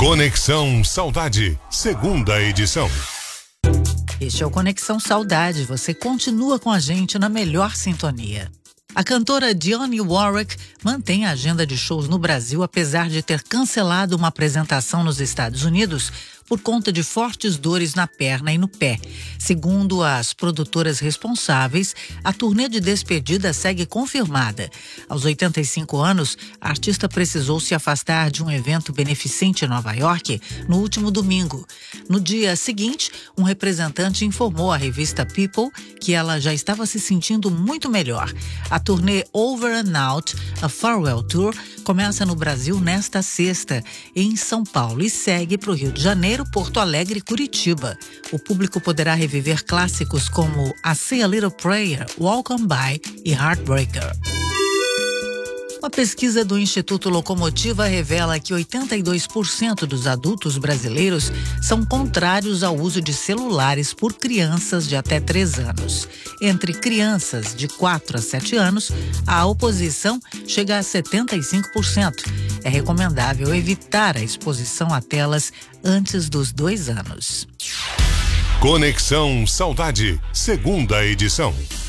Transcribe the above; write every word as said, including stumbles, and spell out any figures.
Conexão Saudade, segunda edição. Este é o Conexão Saudade. Você continua com a gente na melhor sintonia. A cantora Dionne Warwick mantém a agenda de shows no Brasil, apesar de ter cancelado uma apresentação nos Estados Unidos por conta de fortes dores na perna e no pé. Segundo as produtoras responsáveis, a turnê de despedida segue confirmada. Aos oitenta e cinco anos, a artista precisou se afastar de um evento beneficente em Nova York no último domingo. No dia seguinte, um representante informou à revista People que ela já estava se sentindo muito melhor. A turnê Over and Out, a Farewell Tour, começa no Brasil nesta sexta, em São Paulo, e segue para o Rio de Janeiro, Porto Alegre e Curitiba. O público poderá reviver clássicos como I Say a Little Prayer, Walk On By e Heartbreaker. Uma pesquisa do Instituto Locomotiva revela que oitenta e dois por cento dos adultos brasileiros são contrários ao uso de celulares por crianças de até três anos. Entre crianças de quatro a sete anos, a oposição chega a setenta e cinco por cento. É recomendável evitar a exposição a telas antes dos dois anos. Conexão Saudade, segunda edição.